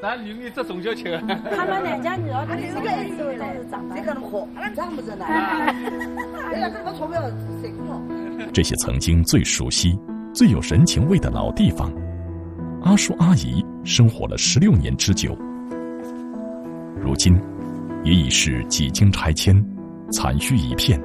咱女儿这从小吃。 他们两家女儿，他这个儿子都是长大。这个好，长不着呢。哎呀，这个钞票谁够？ 这些曾经最熟悉、最有人情味的老地方，阿叔阿姨生活了16年之久，如今也已是几经拆迁，残墟一片。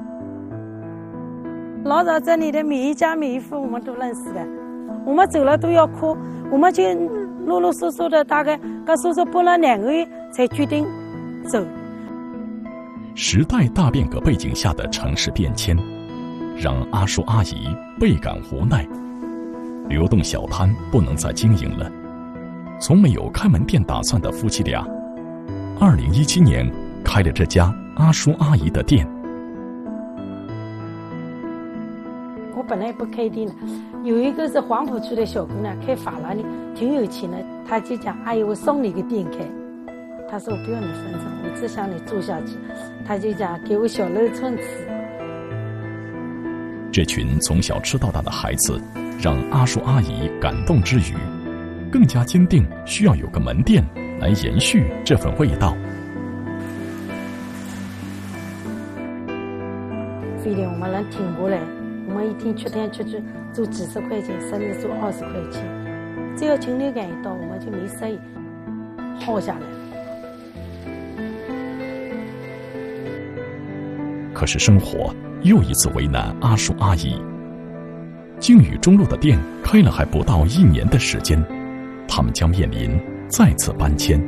老早这里的每一家每一户我们都认识的，我们走了都要哭，我们就陆陆续续的大概跟叔叔播了2个月才决定走。 时代大变革背景下的城市变迁，让阿叔阿姨倍感无奈。流动小摊不能再经营了，从没有开门店打算的夫妻俩，2017年开了这家阿叔阿姨的店。 我本来不开店的，有一个是黄浦区的小姑娘开发廊的，挺有钱的，她就讲：“阿姨，我送你个店开。”她说：“我不要你分成，我只想你做下去。”她就讲给我小肉串吃。 这群从小吃到大的孩子，让阿叔阿姨感动之余，更加坚定需要有个门店来延续这份味道。 非得我们能挺过来。我们一天7天出去做几十块钱，甚至做20块钱，只要禽流感一到，我们就没生意，耗下来。 可是生活又一次为难阿叔阿姨。靖宇中路的店开了还不到1年的时间，他们将面临再次搬迁。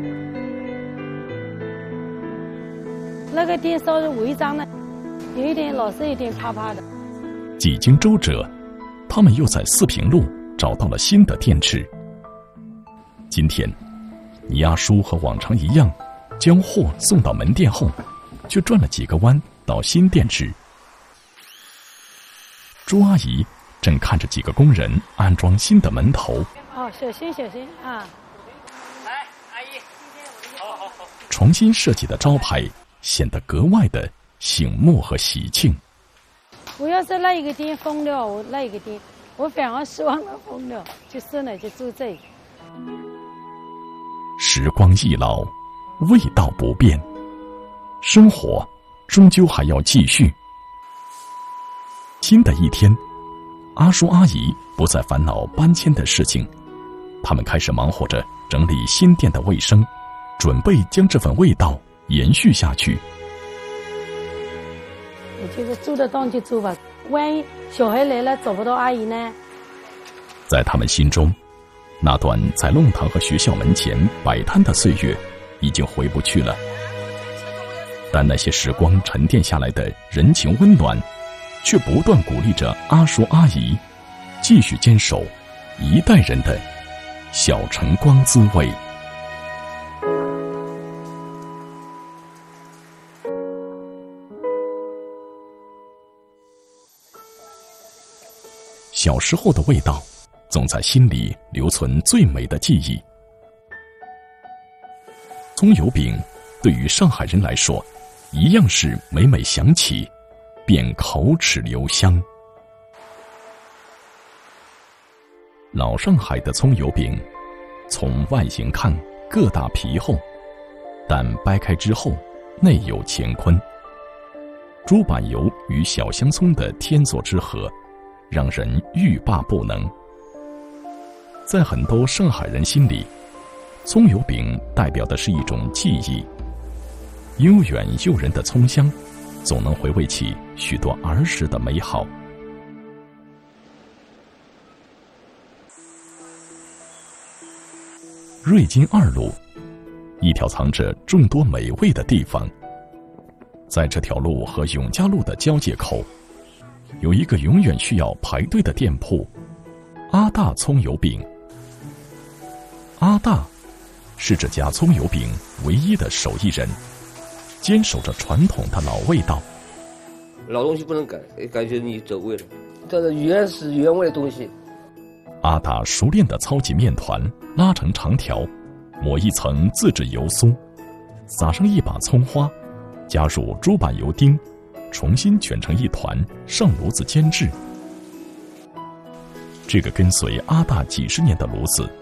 那个店稍微违章呢，有一点老是有点怕怕的。 几经周折，他们又在四平路找到了新的店址。今天，倪阿叔和往常一样，将货送到门店后，却转了几个弯到新店址。朱阿姨正看着几个工人安装新的门头。 哦，小心小心啊！ 来，阿姨，好。 重新设计的招牌显得格外的醒目和喜庆。 我要是那一个店封了，我那一个店，我反而希望它封了，就算了，就做这个。 时光易老，味道不变，生活终究还要继续。新的一天，阿叔阿姨不再烦恼搬迁的事情，他们开始忙活着整理新店的卫生，准备将这份味道延续下去。 我觉得做得到就做吧，万一小孩来了找不到阿姨呢？ 在他们心中，那段在弄堂和学校门前摆摊的岁月已经回不去了，但那些时光沉淀下来的人情温暖，却不断鼓励着阿叔阿姨继续坚守一代人的小晨光滋味。小时候的味道，总在心里留存最美的记忆。葱油饼对于上海人来说，一样是每每想起便口齿留香。老上海的葱油饼，从外形看个大皮厚，但掰开之后内有乾坤。猪板油与小香葱的天作之合，让人欲罢不能。在很多上海人心里，葱油饼代表的是一种记忆，悠远诱人的葱香，总能回味起许多儿时的美好。瑞金2路，一条藏着众多美味的地方。在这条路和永嘉路的交界口，有一个永远需要排队的店铺——阿大葱油饼。阿大是这家葱油饼唯一的手艺人，坚守着传统的老味道。 老东西不能改，感觉你走味了。这是原始原味的东西。 阿大熟练地操起面团，拉成长条，抹一层自制油酥，撒上一把葱花，加入猪板油丁，重新卷成一团，上炉子煎制。这个跟随阿大几十年的炉子，